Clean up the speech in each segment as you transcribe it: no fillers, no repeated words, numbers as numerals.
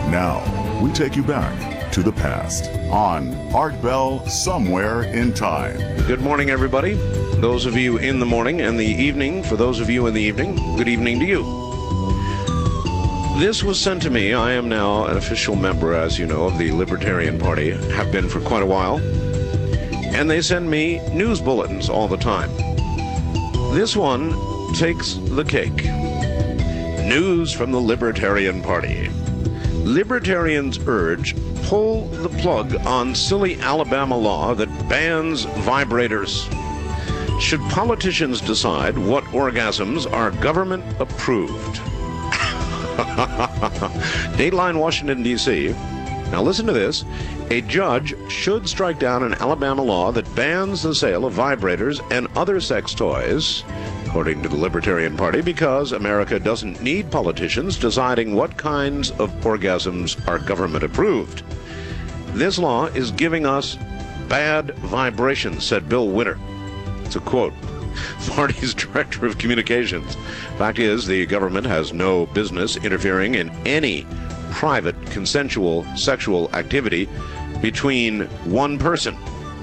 Now, we take you back to the past on Art Bell Somewhere in Time. Good morning, everybody. Those of you in the morning and the evening, for those of you in the evening, good evening to you. This was sent to me. I am now an official member, as you know, of the Libertarian Party, have been for quite a while. And they send me news bulletins all the time. This one takes the cake. News from the Libertarian Party. Libertarians urge pull the plug on silly Alabama law that bans vibrators. Should politicians decide what orgasms are government approved? Dateline, Washington, D.C. Now listen to this. A judge should strike down an Alabama law that bans the sale of vibrators and other sex toys, according to the Libertarian Party, because America doesn't need politicians deciding what kinds of orgasms are government approved. This law is giving us bad vibrations, said Bill Winter. It's a quote. The party's director of communications. Fact is, the government has no business interfering in any private, consensual, sexual activity between one person.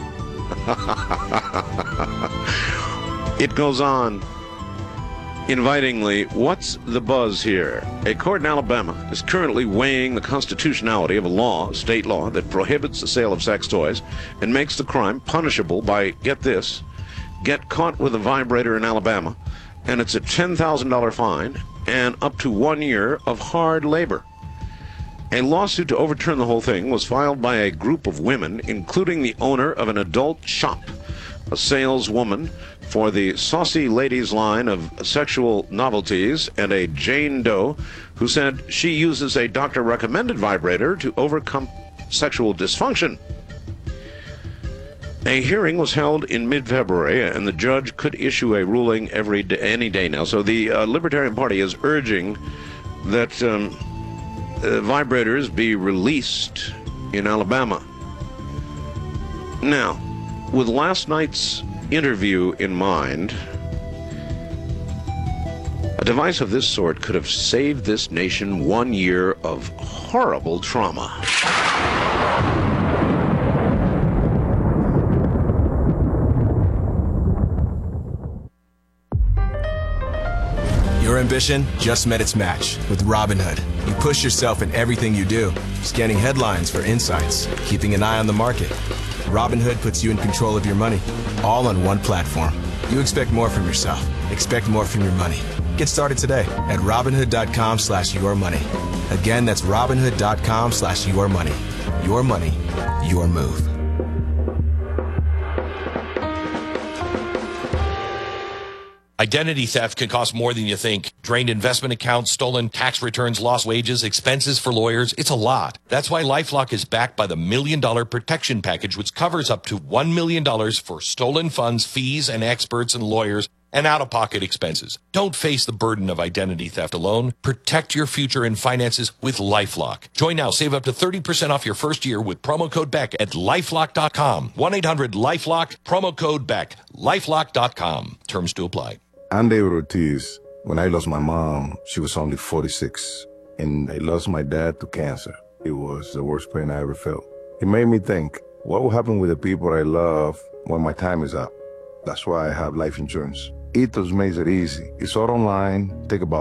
It goes on invitingly. What's the buzz here? A court in Alabama is currently weighing the constitutionality of a law, state law, that prohibits the sale of sex toys and makes the crime punishable by, get this, get caught with a vibrator in Alabama, and it's a $10,000 fine and up to 1 year of hard labor. A lawsuit to overturn the whole thing was filed by a group of women, including the owner of an adult shop, a saleswoman for the Saucy Ladies line of sexual novelties, and a Jane Doe who said she uses a doctor-recommended vibrator to overcome sexual dysfunction. A hearing was held in mid-February, and the judge could issue a ruling any day now. So the Libertarian Party is urging that vibrators be released in Alabama. Now, with last night's interview in mind, a device of this sort could have saved this nation 1 year of horrible trauma. Your ambition just met its match with Robinhood. You push yourself in everything you do, scanning headlines for insights, keeping an eye on the market. Robinhood puts you in control of your money, all on one platform. You expect more from yourself. Expect more from your money. Get started today at Robinhood.com/yourmoney. Again, that's Robinhood.com/yourmoney. Your money, your move. Identity theft can cost more than you think. Drained investment accounts, stolen tax returns, lost wages, expenses for lawyers. It's a lot. That's why LifeLock is backed by the $1 Million Protection Package, which covers up to $1 million for stolen funds, fees, and experts and lawyers, and out-of-pocket expenses. Don't face the burden of identity theft alone. Protect your future and finances with LifeLock. Join now. Save up to 30% off your first year with promo code BECK at LifeLock.com. 1-800-LifeLock, promo code BECK, LifeLock.com. Terms to apply. I'm David Ortiz. When I lost my mom, she was only 46, and I lost my dad to cancer. It was the worst pain I ever felt. It made me think, what will happen with the people I love when my time is up? That's why I have life insurance. Ethos makes it easy. It's all online. Take about